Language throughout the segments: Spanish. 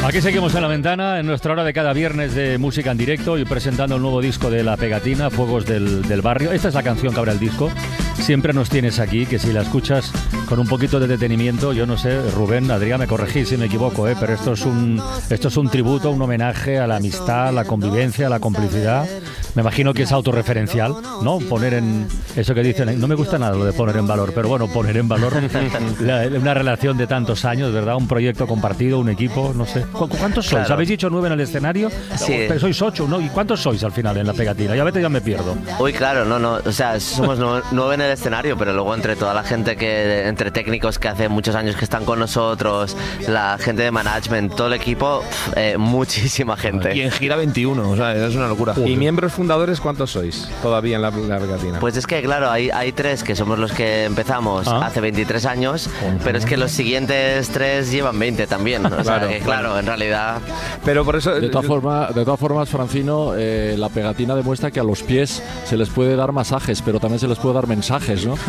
Aquí seguimos en La Ventana, en nuestra hora de cada viernes de música en directo y presentando el nuevo disco de La Pegatina, Fuegos del Barrio. Esta es la canción que abre el disco. Siempre nos tienes aquí, que si la escuchas con un poquito de detenimiento, yo no sé, Rubén, Adrián, me corregís si me equivoco, pero esto es un tributo, un homenaje a la amistad, a la convivencia, a la complicidad. Me imagino que es autorreferencial, ¿no? Poner en... Eso que dicen, no me gusta nada lo de poner en valor, pero bueno, poner en valor una relación de tantos años, ¿verdad? Un proyecto compartido, un equipo, no sé. ¿Cuántos sois? Claro. ¿Habéis dicho 9 en el escenario? Sí. Sois 8, ¿no? ¿Y cuántos sois al final en La Pegatina? Ya me pierdo. Uy, claro, no. O sea, somos 9 en el escenario, pero luego entre toda la gente entre técnicos que hace muchos años que están con nosotros, la gente de management, todo el equipo, muchísima gente. Y en gira 21, o sea, es una locura. ¿Y miembros fundadores cuántos sois todavía en la Pegatina? Pues es que, claro, hay 3 que somos los que empezamos hace 23 años, pero es que los siguientes 3 llevan 20 también. O sea, que, claro, en realidad... Pero por eso... De todas formas, Francino, la Pegatina demuestra que a los pies se les puede dar masajes, pero también se les puede dar mensajes, ¿no?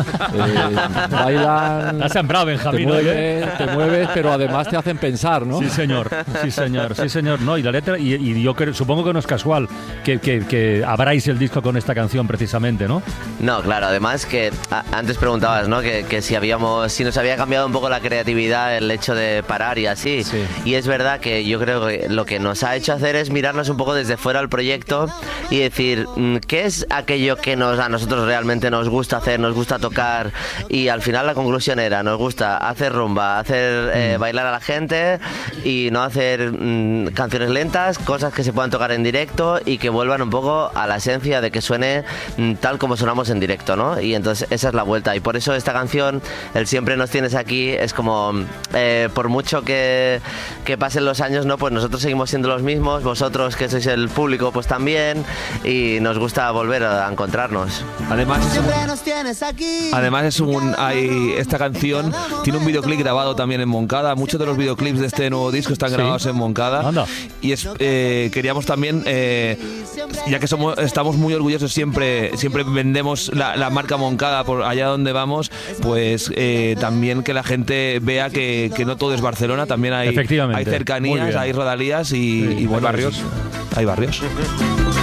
Bailan... Has sembrado, Benjamín. Te mueves, pero además te hacen pensar, ¿no? Sí, señor. No, y la letra, y yo supongo que no es casual que abráis el disco con esta canción precisamente, ¿no? No, claro, además que antes preguntabas, ¿no? Que si nos había cambiado un poco la creatividad el hecho de parar y así. Sí. Y es verdad que yo creo que lo que nos ha hecho hacer es mirarnos un poco desde fuera al proyecto y decir, ¿qué es aquello que a nosotros realmente nos gusta hacer, nos gusta tocar? Y al final la conclusión era, nos gusta hacer rumba, hacer bailar a la gente y no hacer canciones lentas, cosas que se puedan tocar en directo y que vuelvan un poco a la esencia de que suene tal como sonamos en directo, ¿no? Y entonces esa es la vuelta. Y por eso esta canción, el Siempre nos tienes aquí, es como, por mucho que pasen los años, ¿no? Pues nosotros seguimos siendo los mismos, vosotros que sois el público, pues también, y nos gusta volver a encontrarnos. Además esta canción tiene un videoclip grabado también en Moncada. Muchos de los videoclips de este nuevo disco están grabados en Moncada. Anda. Y queríamos también, ya que estamos muy orgullosos, siempre vendemos la marca Moncada por allá donde vamos, pues también que la gente vea que no todo es Barcelona, también hay cercanías, hay rodalías y bueno, barrios. Hay barrios.